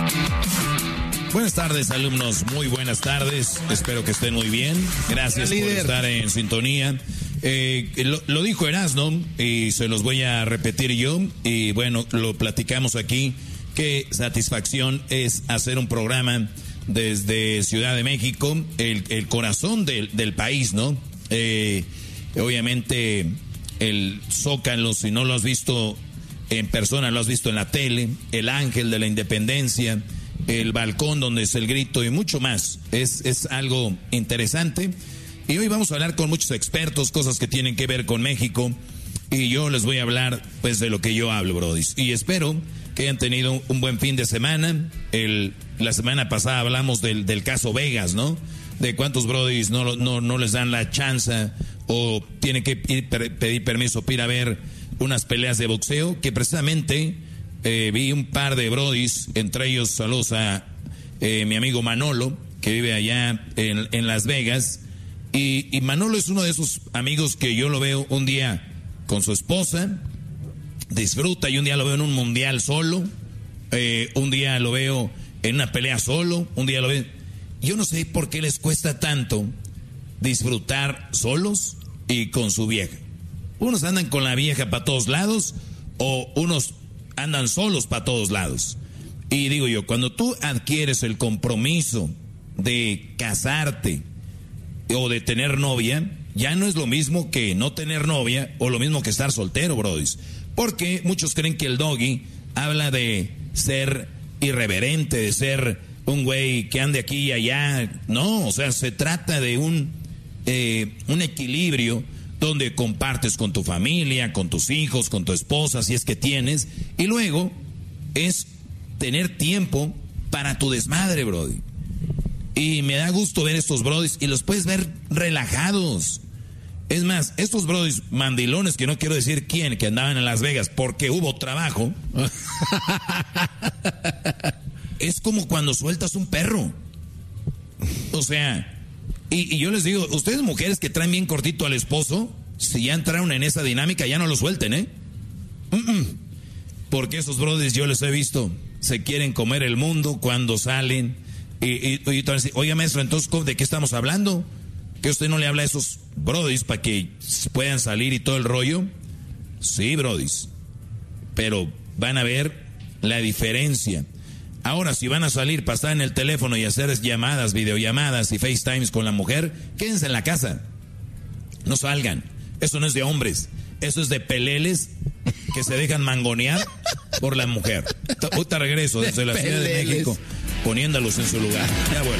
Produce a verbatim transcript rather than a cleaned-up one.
Buenas tardes, alumnos, muy buenas tardes, espero que estén muy bien, gracias por estar en sintonía. Eh, lo, lo dijo Erasmo y se los voy a repetir yo, y bueno, lo platicamos aquí, qué satisfacción es hacer un programa desde Ciudad de México, el, el corazón del, del país, ¿no? Eh, obviamente el Zócalo, si no lo has visto en persona, lo has visto en la tele, el Ángel de la Independencia, el balcón donde es el grito y mucho más. Es, es algo interesante. Y hoy vamos a hablar con muchos expertos, cosas que tienen que ver con México. Y yo les voy a hablar, pues, de lo que yo hablo, brodis. Y espero que hayan tenido un buen fin de semana. El, la semana pasada hablamos del, del caso Vegas, ¿no? De cuántos brodis no, no, no les dan la chance o tienen que ir, pedir permiso para ir a ver unas peleas de boxeo, que precisamente... Eh, vi un par de brodis, entre ellos saludos a eh, mi amigo Manolo, que vive allá en, en Las Vegas, y, y Manolo es uno de esos amigos que yo lo veo un día con su esposa, disfruta, y un día lo veo en un mundial solo, eh, un día lo veo en una pelea solo, un día lo veo... Yo no sé por qué les cuesta tanto disfrutar solos y con su vieja. Unos andan con la vieja para todos lados, o unos andan solos para todos lados. Y digo yo, cuando tú adquieres el compromiso de casarte o de tener novia, ya no es lo mismo que no tener novia o lo mismo que estar soltero, brodis. Porque muchos creen que el doggy habla de ser irreverente, de ser un güey que ande aquí y allá. No, o sea, se trata de un, eh, un equilibrio donde compartes con tu familia, con tus hijos, con tu esposa, si es que tienes, y luego es tener tiempo para tu desmadre, brody. Y me da gusto ver estos brodis y los puedes ver relajados. Es más, estos brodis mandilones, que no quiero decir quién, que andaban en Las Vegas porque hubo trabajo, es como cuando sueltas un perro. O sea... Y, y yo les digo, ustedes mujeres que traen bien cortito al esposo, si ya entraron en esa dinámica, ya no lo suelten, ¿eh? Mm-mm. Porque esos brothers yo les he visto, se quieren comer el mundo cuando salen. Y, y, y entonces, oiga, maestro, entonces, ¿de qué estamos hablando? ¿Que usted no le habla a esos brothers para que puedan salir y todo el rollo? Sí, brothers. Pero van a ver la diferencia. Ahora, si van a salir para estar en el teléfono y hacer llamadas, videollamadas y FaceTimes con la mujer, quédense en la casa. No salgan. Eso no es de hombres. Eso es de peleles que se dejan mangonear por la mujer. Ahorita regreso desde la Ciudad de México, poniéndolos en su lugar. Ya vuelvo.